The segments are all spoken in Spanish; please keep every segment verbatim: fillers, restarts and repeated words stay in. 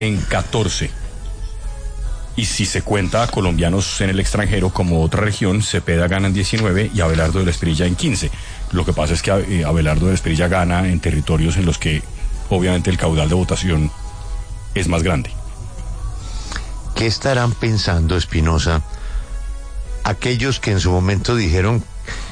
en catorce. Y si se cuenta a colombianos en el extranjero como otra región, Cepeda gana en diecinueve y Abelardo de la Espriella en quince. Lo que pasa es que eh, Abelardo de la Espriella gana en territorios en los que obviamente el caudal de votación es más grande. ¿Qué estarán pensando, Espinosa, aquellos que en su momento dijeron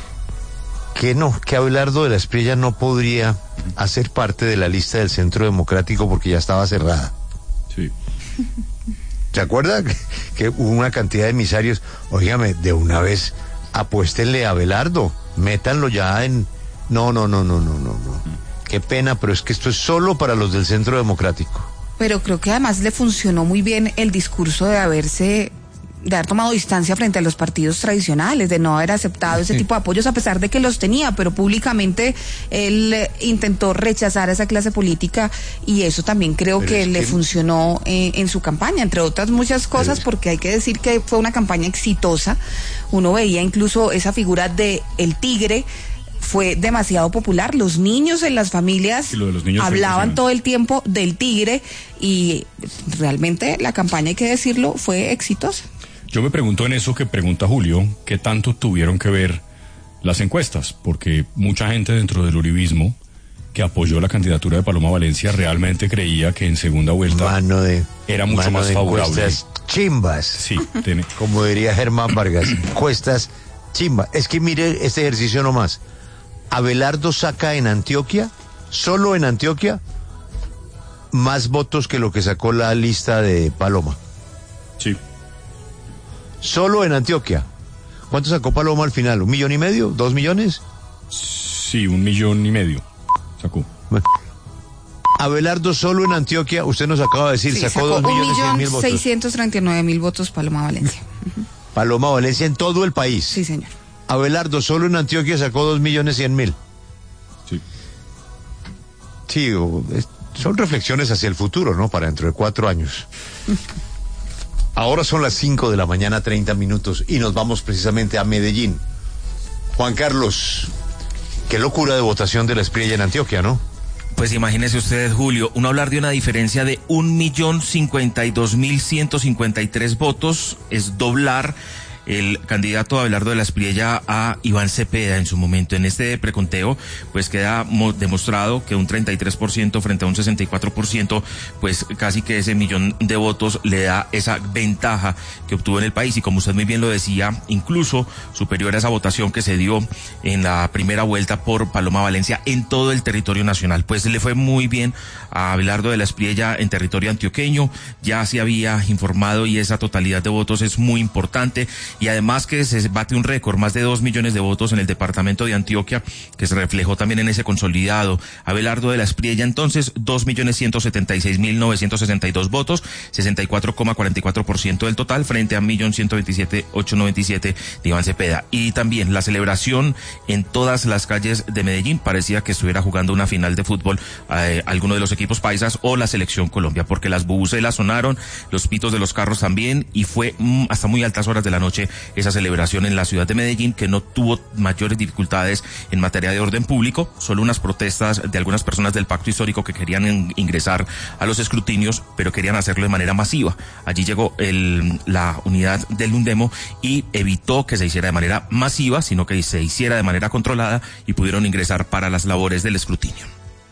que no, que Abelardo de la Espriella no podría hacer parte de la lista del Centro Democrático porque ya estaba cerrada? Sí. ¿Se acuerda que hubo una cantidad de emisarios? Óigame, de una vez apuéstenle a Abelardo, métanlo ya en... No, no, no, no, no, no, no. Qué pena, pero es que esto es solo para los del Centro Democrático. Pero creo que además le funcionó muy bien el discurso de haberse... de haber tomado distancia frente a los partidos tradicionales, de no haber aceptado ese tipo de apoyos a pesar de que los tenía, pero públicamente él eh, intentó rechazar a esa clase política y eso también creo que, que le funcionó eh, en su campaña, entre otras muchas cosas, pero... porque hay que decir que fue una campaña exitosa. Uno veía incluso esa figura de el tigre, fue demasiado popular, los niños en las familias niños hablaban todo el tiempo del tigre y realmente la campaña, hay que decirlo, fue exitosa. Yo me pregunto en eso que pregunta Julio, ¿qué tanto tuvieron que ver las encuestas? Porque mucha gente dentro del uribismo que apoyó la candidatura de Paloma Valencia realmente creía que en segunda vuelta mano de, era mucho mano más de favorable. Encuestas chimbas. Sí, tiene. Como diría Germán Vargas, encuestas chimbas. Es que mire este ejercicio nomás. Abelardo saca en Antioquia, solo en Antioquia, más votos que lo que sacó la lista de Paloma. Sí. Solo en Antioquia. ¿Cuánto sacó Paloma al final? ¿Un millón y medio? ¿Dos millones? Sí, un millón y medio sacó. Bueno. Abelardo solo en Antioquia, usted nos acaba de decir, sí, sacó, sacó dos millones cien mil votos. seiscientos treinta y nueve mil votos Paloma Valencia. Paloma Valencia en todo el país. Sí, señor. Abelardo solo en Antioquia sacó dos millones cien mil. Sí. Sí, son reflexiones hacia el futuro, ¿no? Para dentro de cuatro años. Ahora son las cinco de la mañana, treinta minutos, y nos vamos precisamente a Medellín. Juan Carlos, qué locura de votación de la Espriella en Antioquia, ¿no? Pues imagínese usted, Julio, uno hablar de una diferencia de un millón cincuenta y dos mil ciento cincuenta y tres votos es doblar el candidato Abelardo de la Espriella a Iván Cepeda en su momento. En este preconteo, pues queda demostrado que un treinta y tres por ciento frente a un sesenta y cuatro por ciento, pues casi que ese millón de votos le da esa ventaja que obtuvo en el país. Y como usted muy bien lo decía, incluso superior a esa votación que se dio en la primera vuelta por Paloma Valencia en todo el territorio nacional. Pues le fue muy bien a Abelardo de la Espriella en territorio antioqueño. Ya se había informado y esa totalidad de votos es muy importante. Y además que se bate un récord, más de dos millones de votos en el departamento de Antioquia, que se reflejó también en ese consolidado. Abelardo de la Espriella, entonces, dos millones ciento setenta y seis mil novecientos sesenta y dos votos, sesenta y cuatro coma cuarenta y cuatro por ciento del total, frente a un millón ciento veintisiete mil ochocientos noventa y siete de Iván Cepeda. Y también la celebración en todas las calles de Medellín, parecía que estuviera jugando una final de fútbol eh, alguno de los equipos paisas o la selección Colombia, porque las bubucelas sonaron, los pitos de los carros también, y fue mm, hasta muy altas horas de la noche esa celebración en la ciudad de Medellín, que no tuvo mayores dificultades en materia de orden público, solo unas protestas de algunas personas del pacto histórico que querían en, ingresar a los escrutinios, pero querían hacerlo de manera masiva. Allí llegó el, la unidad del Undemo y evitó que se hiciera de manera masiva, sino que se hiciera de manera controlada y pudieron ingresar para las labores del escrutinio.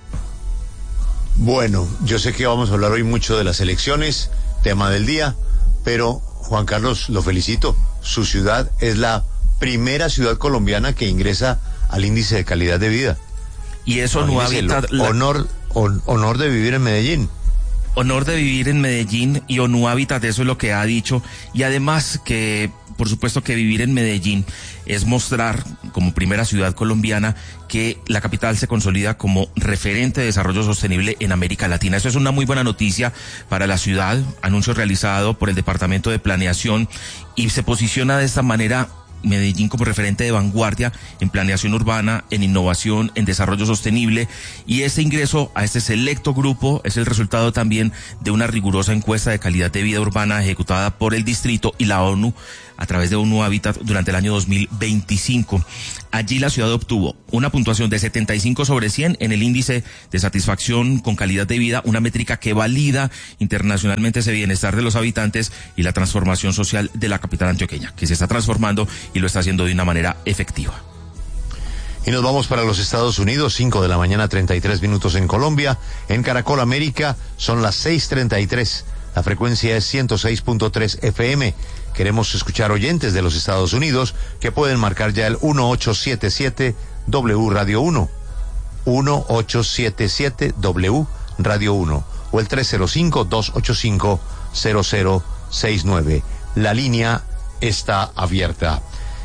Bueno, yo sé que vamos a hablar hoy mucho de las elecciones, tema del día, pero Juan Carlos, lo felicito. Su ciudad es la primera ciudad colombiana que ingresa al índice de calidad de vida. Y eso no habita... La... Honor, on, honor de vivir en Medellín. Honor de vivir en Medellín y ONU Hábitat, eso es lo que ha dicho. Y además que, por supuesto que vivir en Medellín es mostrar como primera ciudad colombiana que la capital se consolida como referente de desarrollo sostenible en América Latina. Eso es una muy buena noticia para la ciudad, anuncio realizado por el Departamento de Planeación, y se posiciona de esta manera Medellín como referente de vanguardia en planeación urbana, en innovación, en desarrollo sostenible, y este ingreso a este selecto grupo es el resultado también de una rigurosa encuesta de calidad de vida urbana ejecutada por el distrito y la ONU a través de ONU Habitat durante el año dos mil veinticinco. Allí la ciudad obtuvo una puntuación de setenta y cinco sobre cien en el índice de satisfacción con calidad de vida, una métrica que valida internacionalmente ese bienestar de los habitantes y la transformación social de la capital antioqueña, que se está transformando y lo está haciendo de una manera efectiva. Y nos vamos para los Estados Unidos, cinco de la mañana, treinta y tres minutos en Colombia. En Caracol América son las seis treinta y tres. La frecuencia es ciento seis punto tres F M. Queremos escuchar oyentes de los Estados Unidos que pueden marcar ya el uno ocho siete siete W Radio uno. uno ocho siete siete W Radio uno. O el tres cero cinco, dos ocho cinco, cero cero seis nueve. La línea está abierta.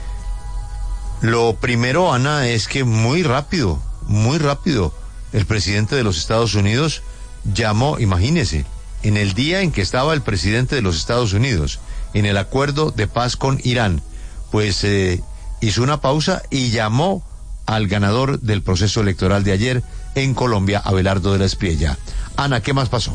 Lo primero, Ana, es que muy rápido, muy rápido, el presidente de los Estados Unidos llamó, imagínese, en el día en que estaba el presidente de los Estados Unidos, en el acuerdo de paz con Irán, pues eh, hizo una pausa y llamó al ganador del proceso electoral de ayer en Colombia, Abelardo de la Espriella. Ana, ¿qué más pasó?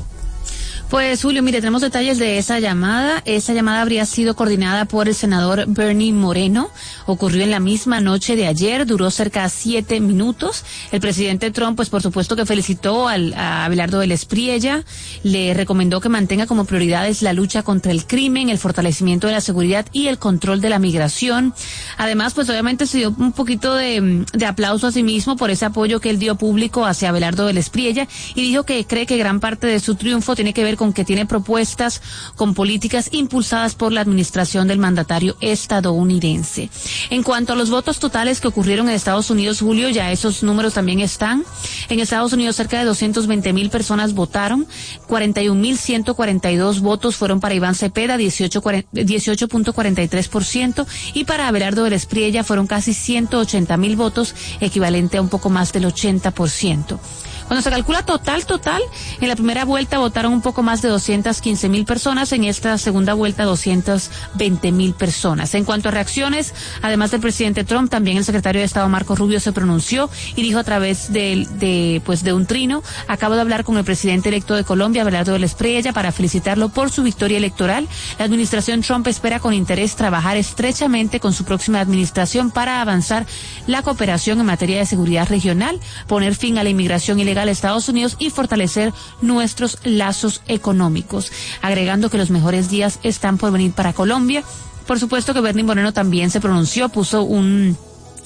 Pues Julio, mire, tenemos detalles de esa llamada. Esa llamada habría sido coordinada por el senador Bernie Moreno. Ocurrió en la misma noche de ayer, duró cerca de siete minutos. El presidente Trump, pues por supuesto que felicitó al, a Abelardo de la Espriella, le recomendó que mantenga como prioridades la lucha contra el crimen, el fortalecimiento de la seguridad y el control de la migración. Además, pues obviamente se dio un poquito de, de aplauso a sí mismo por ese apoyo que él dio público hacia Abelardo de la Espriella y dijo que cree que gran parte de su triunfo tiene que ver con que tiene propuestas con políticas impulsadas por la administración del mandatario estadounidense. En cuanto a los votos totales que ocurrieron en Estados Unidos, Julio, ya esos números también están. En Estados Unidos cerca de doscientos veinte mil personas votaron, cuarenta y un mil ciento cuarenta y dos votos fueron para Iván Cepeda, dieciocho punto cuarenta y tres por ciento, y para Abelardo de la Espriella fueron casi ciento ochenta mil votos, equivalente a un poco más del ochenta por ciento. Cuando se calcula total, total, en la primera vuelta votaron un poco más de doscientas quince mil personas, en esta segunda vuelta doscientas veinte mil personas. En cuanto a reacciones, además del presidente Trump, también el secretario de Estado Marco Rubio se pronunció y dijo a través de, de, pues de un trino: acabo de hablar con el presidente electo de Colombia, Abelardo de la Espriella, para felicitarlo por su victoria electoral. La administración Trump espera con interés trabajar estrechamente con su próxima administración para avanzar la cooperación en materia de seguridad regional, poner fin a la inmigración ilegal a Estados Unidos y fortalecer nuestros lazos económicos, agregando que los mejores días están por venir para Colombia. Por supuesto que Bernie Moreno también se pronunció, puso un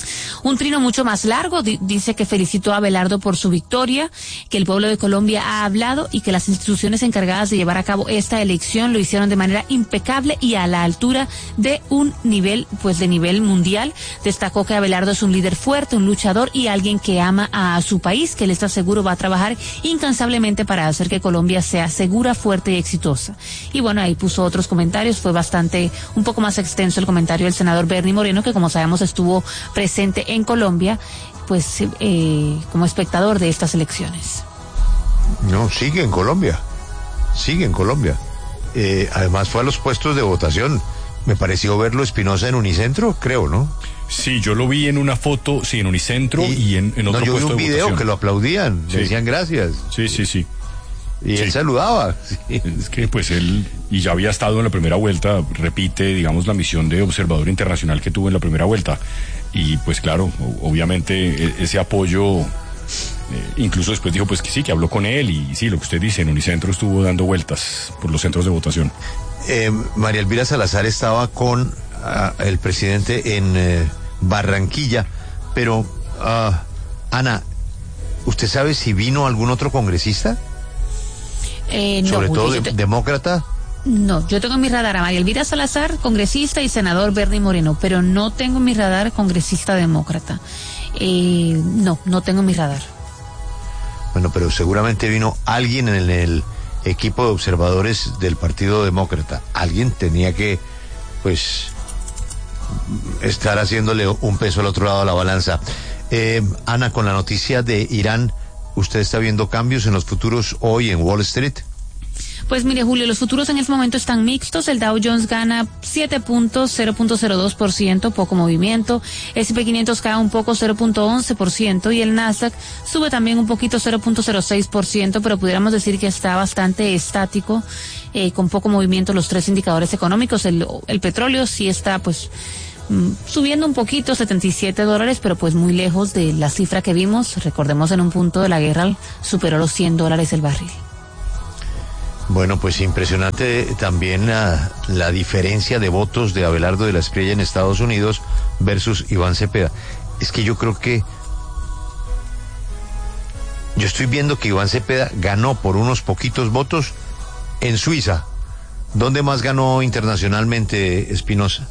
Un trino mucho más largo, di- dice que felicitó a Abelardo por su victoria, que el pueblo de Colombia ha hablado y que las instituciones encargadas de llevar a cabo esta elección lo hicieron de manera impecable y a la altura de un nivel, pues de nivel mundial. Destacó que Abelardo es un líder fuerte, un luchador y alguien que ama a su país, que él está seguro va a trabajar incansablemente para hacer que Colombia sea segura, fuerte y exitosa. Y bueno, ahí puso otros comentarios, fue bastante, un poco más extenso el comentario del senador Bernie Moreno, que como sabemos estuvo presente en Colombia, pues eh, como espectador de estas elecciones. No, sigue en Colombia, sigue en Colombia. Eh, además fue a los puestos de votación. Me pareció verlo Espinosa en Unicentro, creo, ¿no? Sí, yo lo vi en una foto, sí, en Unicentro y, y en, en otro no, yo vi puesto un de video votación. que lo aplaudían, Sí. le decían gracias. Sí, sí, sí. Y Sí. él saludaba. Sí. Es que pues él, y ya había estado en la primera vuelta, repite, digamos, la misión de observador internacional que tuvo en la primera vuelta. Y pues claro, o- obviamente e- ese apoyo, eh, incluso después dijo pues que sí, que habló con él y sí, lo que usted dice, en Unicentro estuvo dando vueltas por los centros de votación. Eh, María Elvira Salazar estaba con ah, el presidente en eh, Barranquilla, pero ah, Ana, ¿usted sabe si vino algún otro congresista? Eh, no, Sobre Julio, todo yo de- te- demócrata. no, yo tengo en mi radar a María Elvira Salazar, congresista, y senador Bernie Moreno, pero no tengo en mi radar congresista demócrata. Eh, no, no tengo en mi radar. Bueno, pero seguramente vino alguien en el equipo de observadores del Partido Demócrata. Alguien tenía que, pues, estar haciéndole un peso al otro lado de la balanza. Eh, Ana, con la noticia de Irán, ¿usted está viendo cambios en los futuros hoy en Wall Street? Pues mire, Julio, los futuros en este momento están mixtos. El Dow Jones gana siete puntos, cero punto cero dos por ciento, poco movimiento. S and P quinientos cae un poco, cero punto once por ciento. Y el Nasdaq sube también un poquito, cero punto cero seis por ciento, pero pudiéramos decir que está bastante estático, eh, con poco movimiento los tres indicadores económicos. El, el petróleo sí está, pues, subiendo un poquito, setenta y siete dólares, pero pues muy lejos de la cifra que vimos. Recordemos, en un punto de la guerra superó los cien dólares el barril. Bueno, pues impresionante también la, la diferencia de votos de Abelardo de la Espriella en Estados Unidos versus Iván Cepeda. Es que yo creo que yo estoy viendo que Iván Cepeda ganó por unos poquitos votos en Suiza. ¿Dónde más ganó internacionalmente Espinosa?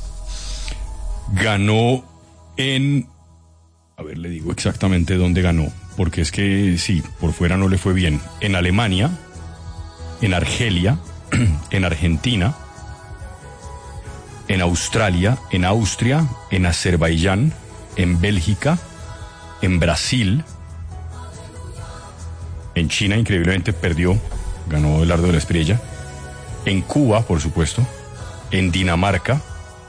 Ganó en... A ver, le digo exactamente dónde ganó, porque es que sí, por fuera no le fue bien. En Alemania, en Argelia, en Argentina, en Australia, en Austria, en Azerbaiyán, en Bélgica, en Brasil, en China, increíblemente perdió, ganó Abelardo de la Espriella, en Cuba, por supuesto, en Dinamarca.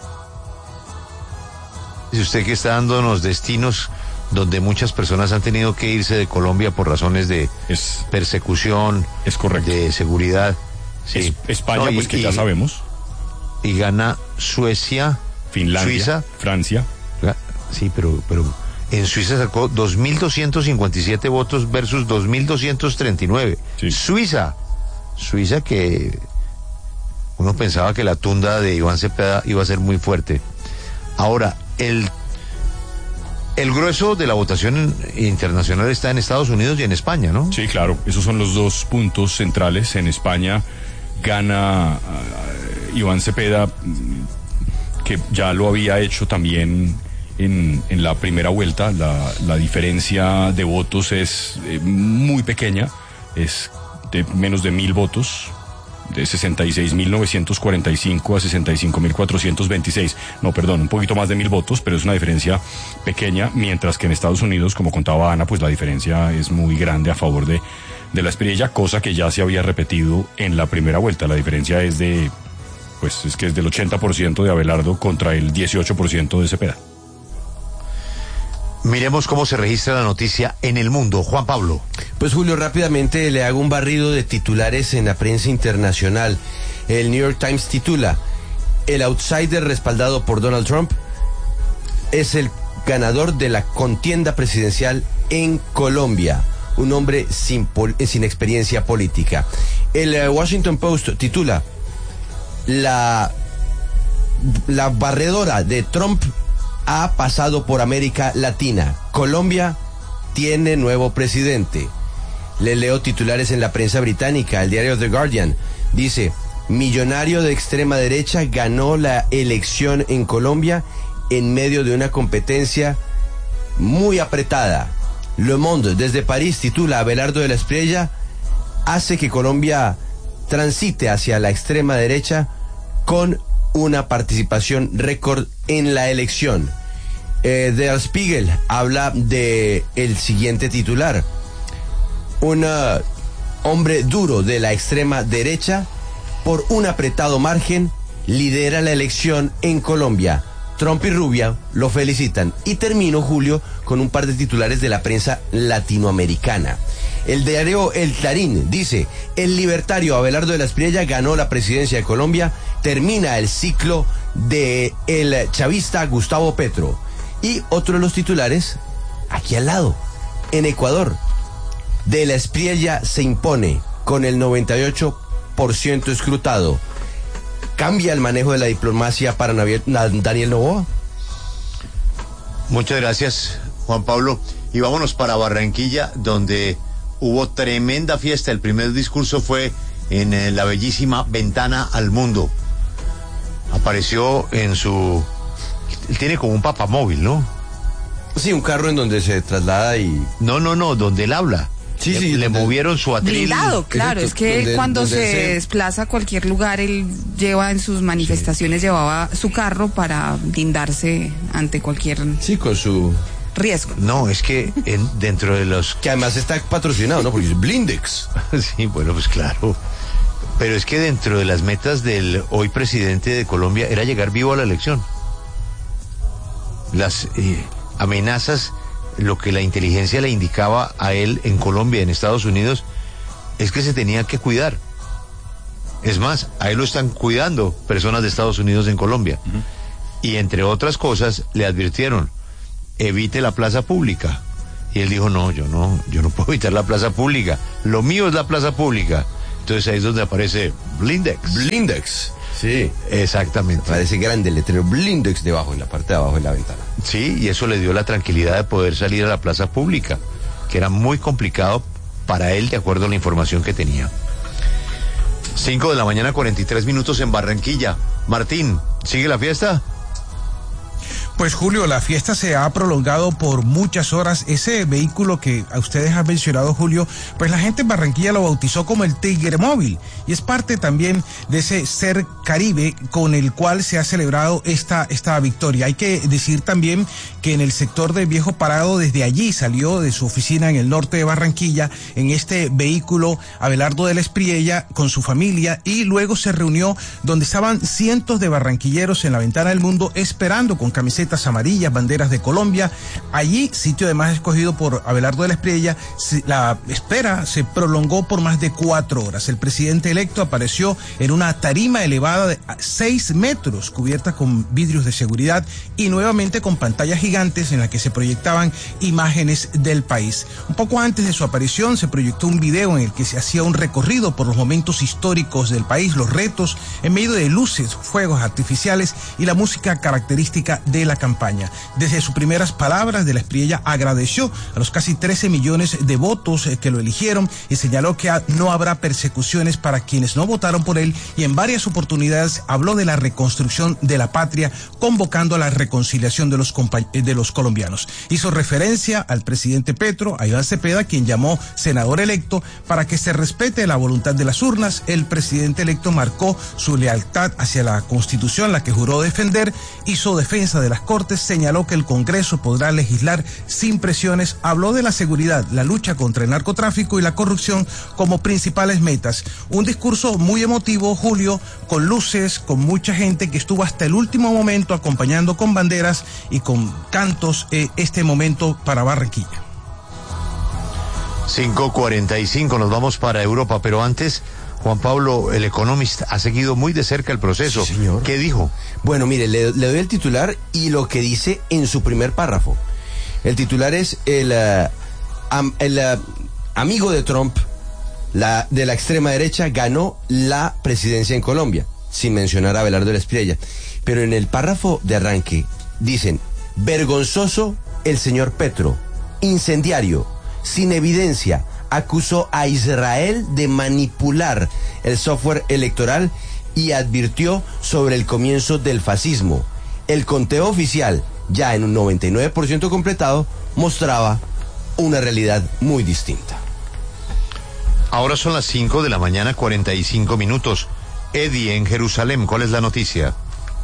Dice usted que está dándonos destinos donde muchas personas han tenido que irse de Colombia por razones de es, persecución, es correcto, de seguridad. Sí. Es, España, no, y, pues que y, ya sabemos. Y gana Suecia, Finlandia, Suiza, Francia. Sí, pero, pero en Suiza sacó dos mil doscientos cincuenta y siete votos versus dos mil doscientos treinta y nueve. Sí. Suiza, Suiza que uno pensaba que la tunda de Iván Cepeda iba a ser muy fuerte. Ahora, el El grueso de la votación internacional está en Estados Unidos y en España, ¿no? Sí, claro. Esos son los dos puntos centrales. En España gana uh, Iván Cepeda, que ya lo había hecho también en, en la primera vuelta. La, la diferencia de votos es eh, muy pequeña. Es de menos de mil votos. De sesenta y seis mil novecientos cuarenta y cinco a sesenta y cinco mil cuatrocientos veintiséis. No, perdón, un poquito más de mil votos, pero es una diferencia pequeña, mientras que en Estados Unidos, como contaba Ana, pues la diferencia es muy grande a favor de, de la Espriella, cosa que ya se había repetido en la primera vuelta. La diferencia es de, pues es que es del ochenta por ciento de Abelardo contra el dieciocho por ciento de Cepeda. Miremos cómo se registra la noticia en el mundo. Juan Pablo. Pues Julio, rápidamente le hago un barrido de titulares en la prensa internacional. El New York Times titula: el outsider respaldado por Donald Trump es el ganador de la contienda presidencial en Colombia. Un hombre sin, pol- sin experiencia política. El uh, Washington Post titula: la, la barredora de Trump ha pasado por América Latina. Colombia tiene nuevo presidente. Le leo titulares en la prensa británica. El diario The Guardian dice: millonario de extrema derecha ganó la elección en Colombia en medio de una competencia muy apretada. Le Monde desde París titula: Abelardo de la Espriella hace que Colombia transite hacia la extrema derecha con una participación récord en la elección. Eh, Der Spiegel habla de el siguiente titular: un uh, hombre duro de la extrema derecha por un apretado margen lidera la elección en Colombia. Trump y Rubio lo felicitan. Y termino, Julio, con un par de titulares de la prensa latinoamericana. El diario El Clarín dice: el libertario Abelardo de la Espriella ganó la presidencia de Colombia, termina el ciclo de el chavista Gustavo Petro. Y otro de los titulares, aquí al lado, en Ecuador: de la Espriella se impone con el noventa y ocho por ciento escrutado. ¿Cambia el manejo de la diplomacia para Daniel Noboa? Muchas gracias, Juan Pablo. Y vámonos para Barranquilla, donde hubo tremenda fiesta. El primer discurso fue en eh, la bellísima Ventana al Mundo. Apareció en su... Él tiene como un papamóvil, ¿no? Sí, un carro en donde se traslada y... No, no, no, donde él habla. Sí, le, sí, le movieron su atril. Blindado, claro, es que donde, cuando donde se se... desplaza a cualquier lugar, él lleva en sus manifestaciones, sí. llevaba su carro para blindarse ante cualquier... Sí, con su... riesgo. No, es que en, dentro de los... Que además está patrocinado, ¿no? Porque es Blindex. Sí, bueno, pues claro. Pero es que dentro de las metas del hoy presidente de Colombia era llegar vivo a la elección. Las eh, amenazas, lo que la inteligencia le indicaba a él en Colombia, en Estados Unidos, es que se tenía que cuidar. Es más, a él lo están cuidando personas de Estados Unidos en Colombia. Uh-huh. Y entre otras cosas, le advirtieron, evite la plaza pública. Y él dijo, no, yo no, yo no puedo evitar la plaza pública. Lo mío es la plaza pública. Entonces ahí es donde aparece Blindex. Blindex, sí. Exactamente. Aparece grande el letrero Blindex debajo, en la parte de abajo de la ventana. Sí, y eso le dio la tranquilidad de poder salir a la plaza pública, que era muy complicado para él, de acuerdo a la información que tenía. Cinco de la mañana, cuarenta y tres minutos en Barranquilla. Martín, ¿sigue la fiesta? Pues Julio, la fiesta se ha prolongado por muchas horas. Ese vehículo que a ustedes han mencionado, Julio, pues la gente en Barranquilla lo bautizó como el Tigre Móvil y es parte también de ese ser Caribe con el cual se ha celebrado esta, esta victoria. Hay que decir también que en el sector del Viejo Parado, desde allí salió de su oficina en el norte de Barranquilla en este vehículo Abelardo de la Espriella con su familia y luego se reunió donde estaban cientos de barranquilleros en la Ventana del Mundo esperando con camisetas amarillas, banderas de Colombia. Allí, sitio además escogido por Abelardo de la Espriella, la espera se prolongó por más de cuatro horas. El presidente electo apareció en una tarima elevada de seis metros, cubierta con vidrios de seguridad y nuevamente con pantallas gigantes en las que se proyectaban imágenes del país. Un poco antes de su aparición se proyectó un video en el que se hacía un recorrido por los momentos históricos del país, los retos, en medio de luces, fuegos artificiales y la música característica de la campaña. Desde sus primeras palabras, de la Espriella agradeció a los casi trece millones de votos que lo eligieron y señaló que no habrá persecuciones para quienes no votaron por él y en varias oportunidades habló de la reconstrucción de la patria, convocando a la reconciliación de los, de los colombianos. Hizo referencia al presidente Petro, a Iván Cepeda, quien llamó senador electo para que se respete la voluntad de las urnas. El presidente electo marcó su lealtad hacia la Constitución, la que juró defender, hizo defensa de las Cortes, señaló que el Congreso podrá legislar sin presiones, habló de la seguridad, la lucha contra el narcotráfico y la corrupción como principales metas. Un discurso muy emotivo, Julio, con luces, con mucha gente que estuvo hasta el último momento acompañando con banderas y con cantos eh, este momento para Barranquilla. cinco cuarenta y cinco, nos vamos para Europa, pero antes, Juan Pablo, el Economist, ha seguido muy de cerca el proceso. Sí, señor. ¿Qué dijo? Bueno, mire, le, le doy el titular y lo que dice en su primer párrafo. El titular es el, uh, am, el uh, amigo de Trump, la de la extrema derecha, ganó la presidencia en Colombia, sin mencionar a Abelardo de la Espriella. Pero en el párrafo de arranque dicen, vergonzoso el señor Petro, incendiario, sin evidencia, acusó a Israel de manipular el software electoral y advirtió sobre el comienzo del fascismo. El conteo oficial, ya en un noventa y nueve por ciento completado, mostraba una realidad muy distinta. Ahora son las cinco de la mañana, cuarenta y cinco minutos. Eddie, en Jerusalén, ¿cuál es la noticia?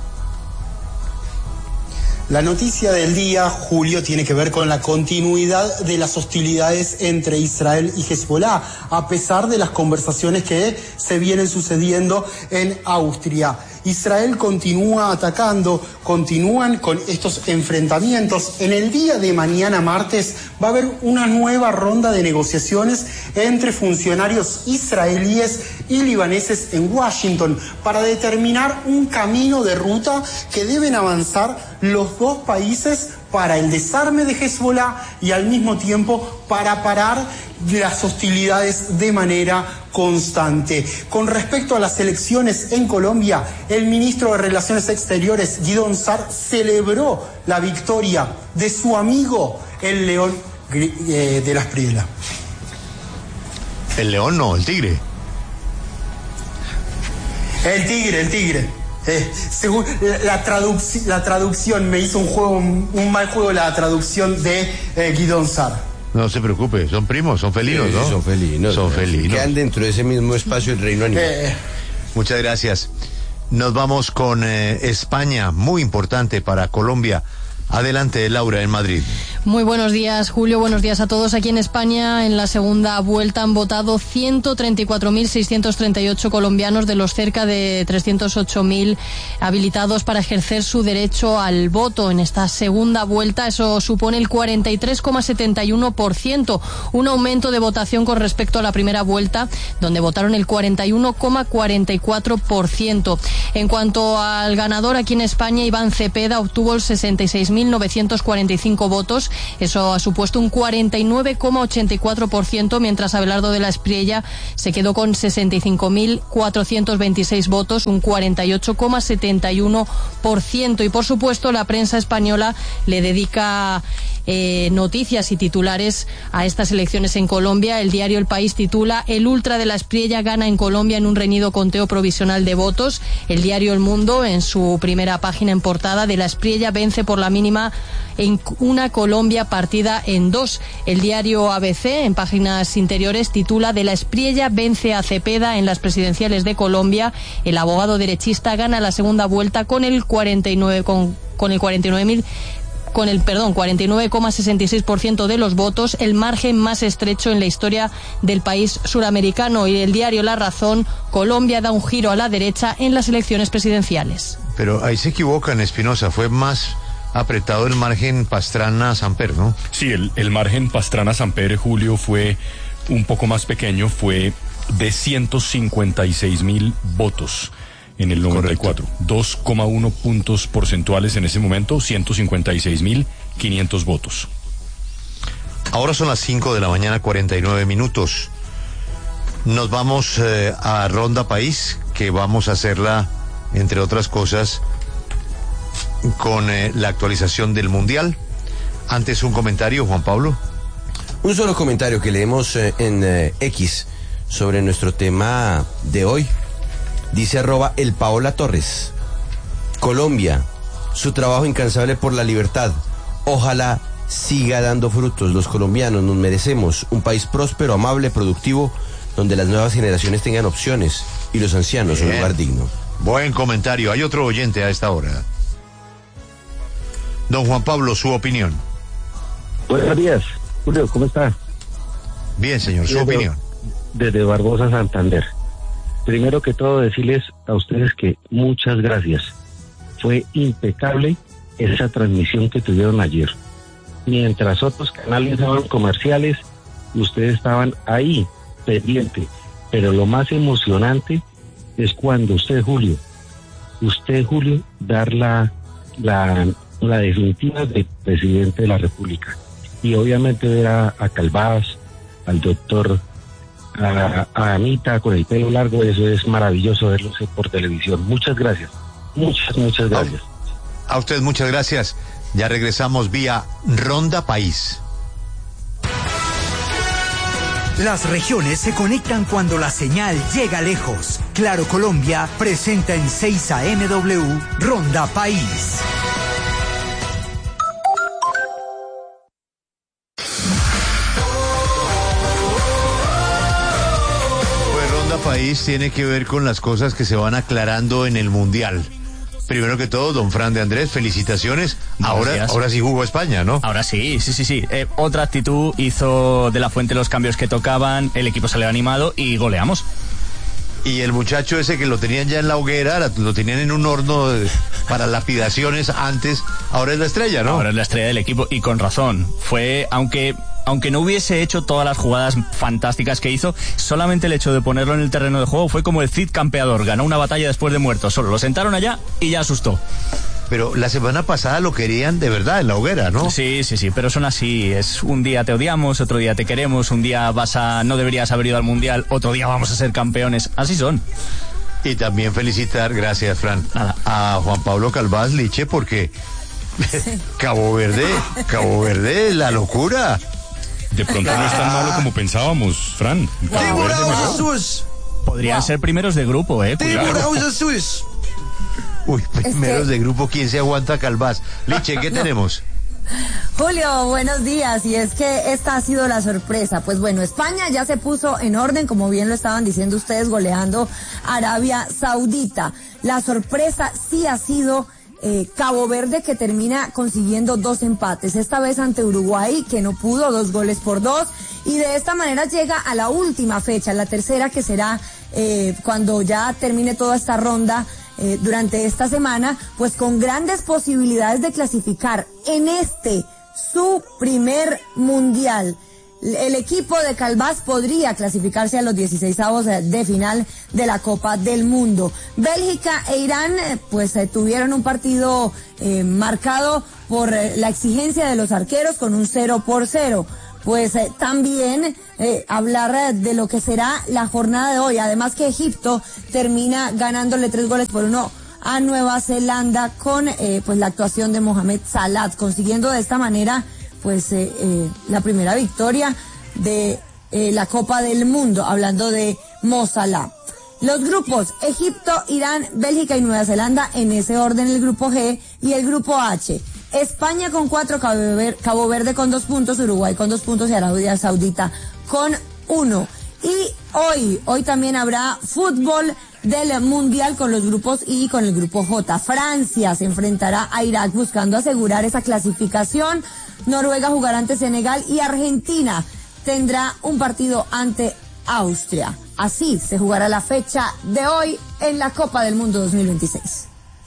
La noticia del día, Julio, tiene que ver con la continuidad de las hostilidades entre Israel y Hezbollah, a pesar de las conversaciones que se vienen sucediendo en Austria. Israel continúa atacando, continúan con estos enfrentamientos. En el día de mañana, martes, va a haber una nueva ronda de negociaciones entre funcionarios israelíes y libaneses en Washington para determinar un camino de ruta que deben avanzar los dos países para el desarme de Hezbollah y al mismo tiempo para parar las hostilidades de manera constante. Con respecto a las elecciones en Colombia, el ministro de Relaciones Exteriores, Guidón Sar, celebró la victoria de su amigo, el León eh, de la Espriella. El león no, el tigre. El tigre, el tigre. Eh, según la, la, traduc- la traducción me hizo un juego, un mal juego la traducción de eh, Guidón Sar. No se preocupe, son primos, son felinos, Sí, ¿no? son felinos. Son ¿no? felinos. Quedan dentro de ese mismo espacio el reino animal. Eh, Muchas gracias. Nos vamos con eh, España, muy importante para Colombia. Adelante, Laura, en Madrid. Muy buenos días, Julio. Buenos días a todos. Aquí en España, en la segunda vuelta, han votado ciento treinta y cuatro mil seiscientos treinta y ocho colombianos de los cerca de trescientos ocho mil habilitados para ejercer su derecho al voto en esta segunda vuelta. Eso supone el cuarenta y tres coma setenta y uno por ciento, un aumento de votación con respecto a la primera vuelta, donde votaron el cuarenta y uno coma cuarenta y cuatro por ciento. En cuanto al ganador, aquí en España, Iván Cepeda obtuvo el sesenta y seis mil novecientos cuarenta y cinco votos. Eso ha supuesto un cuarenta y nueve coma ochenta y cuatro por ciento, mientras Abelardo de la Espriella se quedó con sesenta y cinco mil cuatrocientos veintiséis votos, un cuarenta y ocho coma setenta y uno por ciento. Y por supuesto, la prensa española le dedica eh, noticias y titulares a estas elecciones en Colombia. El diario El País titula: El ultra de la Espriella gana en Colombia en un reñido conteo provisional de votos. El diario El Mundo, en su primera página en portada: De la Espriella vence por la mínima en una Colombia partida en dos. El diario A B C, en páginas interiores, titula: De la Espriella vence a Cepeda en las presidenciales de Colombia. El abogado derechista gana la segunda vuelta con el cuarenta y nueve con, con el cuarenta y nueve mil con el perdón cuarenta y nueve coma sesenta y seis por ciento de los votos, el margen más estrecho en la historia del país suramericano. Y el diario La Razón: Colombia da un giro a la derecha en las elecciones presidenciales. Pero ahí se equivocan, Espinosa, fue más apretado el margen Pastrana-Samper, ¿no? Sí, el, el margen Pastrana-Samper, Julio, fue un poco más pequeño, fue de ciento cincuenta y seis mil votos en el noventa y cuatro. dos coma uno puntos porcentuales en ese momento, ciento cincuenta y seis mil quinientos votos. Ahora son las cinco de la mañana, cuarenta y nueve minutos. Nos vamos eh, a Ronda País, que vamos a hacerla, entre otras cosas, con eh, la actualización del Mundial. Antes, un comentario, Juan Pablo. Un solo comentario que leemos eh, en eh, X sobre nuestro tema de hoy. Dice arroba el Paola Torres: Colombia, su trabajo incansable por la libertad, ojalá siga dando frutos. Los colombianos nos merecemos un país próspero, amable, productivo, donde las nuevas generaciones tengan opciones y los ancianos Bien. un lugar digno. Buen comentario. Hay otro oyente a esta hora. Don Juan Pablo, su opinión. Buenos días, Julio, ¿cómo está? Bien, señor, su desde, opinión. Desde Barbosa, Santander. Primero que todo, decirles a ustedes que muchas gracias. Fue impecable esa transmisión que tuvieron ayer. Mientras otros canales daban comerciales, ustedes estaban ahí, pendiente. Pero lo más emocionante es cuando usted, Julio, usted, Julio, dar la, la, la definitiva de presidente de la República. Y obviamente ver a, a Calvás, al doctor, a, a Anita con el pelo largo, eso es maravilloso verlo por televisión. Muchas gracias, muchas, muchas gracias. A, a usted muchas gracias. Ya regresamos vía Ronda País. Las regiones se conectan cuando la señal llega lejos. Claro Colombia presenta en seis A M W Ronda País. Pues Ronda País tiene que ver con las cosas que se van aclarando en el Mundial. Primero que todo, don Fran de Andrés, felicitaciones. Ahora, ahora sí jugó España, ¿no? Ahora sí, sí, sí, sí. Eh, otra actitud, hizo De la Fuente los cambios que tocaban, el equipo salió animado y goleamos. Y el muchacho ese que lo tenían ya en la hoguera, lo tenían en un horno de, para lapidaciones antes, ahora es la estrella, ¿no? Ahora es la estrella del equipo y con razón. Fue, aunque... Aunque no hubiese hecho todas las jugadas fantásticas que hizo, solamente el hecho de ponerlo en el terreno de juego fue como el Cid campeador, ganó una batalla después de muerto, solo lo sentaron allá y ya asustó. Pero la semana pasada lo querían de verdad en la hoguera, ¿no? Sí, sí, sí, pero son así, es un día te odiamos, otro día te queremos, un día vas a, no deberías haber ido al Mundial, otro día vamos a ser campeones, así son. Y también felicitar, gracias Fran, Nada. a Juan Pablo Calvás Liche, porque sí. Cabo Verde, Cabo Verde, la locura. De pronto no es tan malo como pensábamos, Fran. Podrían ser primeros de grupo, eh. Cuidado. Uy, primeros es que... de grupo, ¿quién se aguanta a Calvás? Liche, ¿qué no. tenemos? Julio, buenos días. Y es que esta ha sido la sorpresa. Pues bueno, España ya se puso en orden, como bien lo estaban diciendo ustedes, goleando a Arabia Saudita. La sorpresa sí ha sido eh, Cabo Verde, que termina consiguiendo dos empates, esta vez ante Uruguay, que no pudo, dos goles por dos, y de esta manera llega a la última fecha, la tercera, que será eh, cuando ya termine toda esta ronda eh, durante esta semana, pues con grandes posibilidades de clasificar en este su primer mundial. El equipo de Calvás podría clasificarse a los dieciseisavos de final de la Copa del Mundo. Bélgica e Irán pues eh, tuvieron un partido eh, marcado por eh, la exigencia de los arqueros con un cero por cero. Pues eh, también eh, hablar de lo que será la jornada de hoy. Además que Egipto termina ganándole tres goles por uno a Nueva Zelanda con eh, pues la actuación de Mohamed Salah, consiguiendo de esta manera pues eh, eh, la primera victoria de eh, la Copa del Mundo, hablando de Mo Salah. Los grupos: Egipto, Irán, Bélgica y Nueva Zelanda, en ese orden el grupo G, y el grupo H: España con cuatro, Cabo Verde, Cabo Verde con dos puntos, Uruguay con dos puntos y Arabia Saudita con uno. Y hoy, hoy también habrá fútbol del Mundial con los grupos I y con el grupo J. Francia se enfrentará a Irak buscando asegurar esa clasificación. Noruega jugará ante Senegal y Argentina tendrá un partido ante Austria. Así se jugará la fecha de hoy en la Copa del Mundo dos mil veintiséis.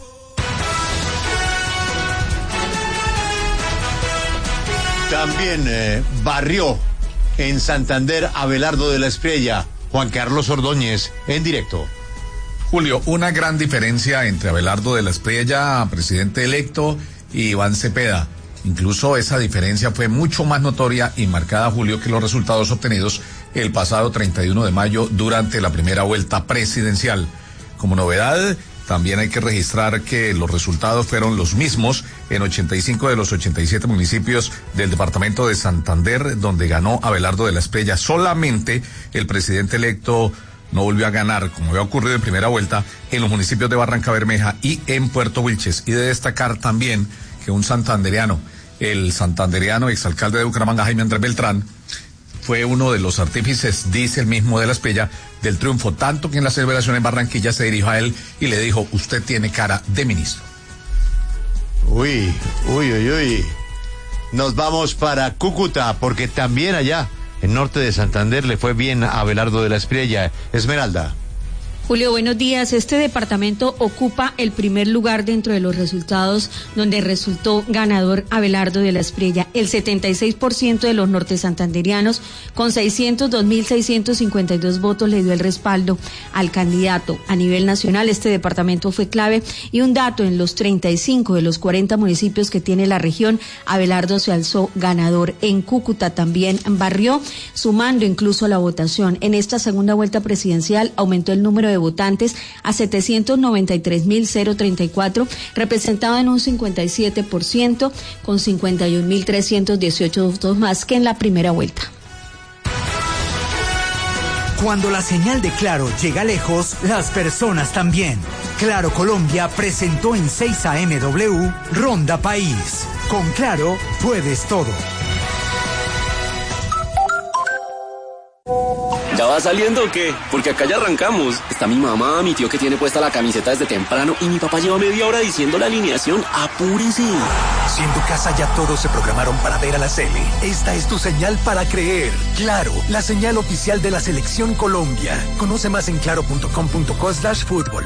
También eh, barrió en Santander Abelardo de la Espriella. Juan Carlos Ordóñez, en directo. Julio, una gran diferencia entre Abelardo de la Espriella, presidente electo, y Iván Cepeda. Incluso esa diferencia fue mucho más notoria y marcada, Julio, que los resultados obtenidos el pasado treinta y uno de mayo durante la primera vuelta presidencial. Como novedad, también hay que registrar que los resultados fueron los mismos en ochenta y cinco de los ochenta y siete municipios del departamento de Santander, donde ganó Abelardo de la Espriella. Solamente el presidente electo no volvió a ganar, como había ocurrido en primera vuelta, en los municipios de Barranca Bermeja y en Puerto Wilches. Y de destacar también que un santandereano, el santandereano exalcalde de Bucaramanga, Jaime Andrés Beltrán, fue uno de los artífices, dice el mismo de la Espriella, del triunfo, tanto que en la celebración en Barranquilla se dirigió a él y le dijo: usted tiene cara de ministro. Uy, uy, uy, uy. Nos vamos para Cúcuta, porque también allá, en norte de Santander, le fue bien a Abelardo de la Espriella. Esmeralda. Julio, buenos días. Este departamento ocupa el primer lugar dentro de los resultados, donde resultó ganador Abelardo de la Espriella. El setenta y seis por ciento de los nortesantanderianos, con seiscientos dos mil seiscientos cincuenta y dos votos, le dio el respaldo al candidato. A nivel nacional, este departamento fue clave, y un dato: en los treinta y cinco de los cuarenta municipios que tiene la región, Abelardo se alzó ganador. En Cúcuta también barrió, sumando incluso la votación. En esta segunda vuelta presidencial aumentó el número de votantes a setecientos noventa y tres mil treinta y cuatro, representado en un cincuenta y siete por ciento, con cincuenta y un mil trescientos dieciocho votos más que en la primera vuelta. Cuando la señal de Claro llega lejos, las personas también. Claro Colombia presentó en seis A M W Ronda País. Con Claro puedes todo. ¿Ya va saliendo o qué? Porque acá ya arrancamos. Está mi mamá, mi tío que tiene puesta la camiseta desde temprano, y mi papá lleva media hora diciendo la alineación. ¡Apúrese! Si en tu casa ya todos se programaron para ver a la Sele, esta es tu señal para creer. Claro, la señal oficial de la Selección Colombia. Conoce más en claro punto com punto co slash fútbol.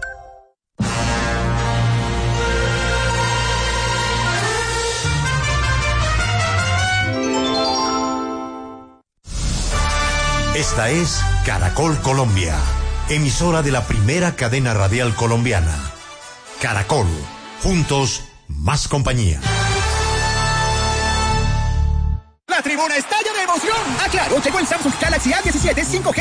Esta es Caracol Colombia, emisora de la primera cadena radial colombiana. Caracol, juntos, más compañía. La tribuna estalla de emoción. ¡Ah, claro! Llegó el Samsung Galaxy A diecisiete cinco G.